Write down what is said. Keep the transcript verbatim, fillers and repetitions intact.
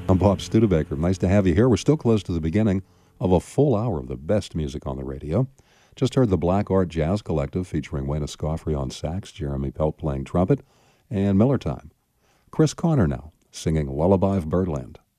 I'm Bob Studebaker. Nice to have you here. We're still close to the beginning of a full hour of the best music on the radio. Just heard the Black Art Jazz Collective featuring Wayne Escoffery on sax, Jeremy Pelt playing trumpet, and Miller Time. Chris Connor now, singing Lullaby of Birdland.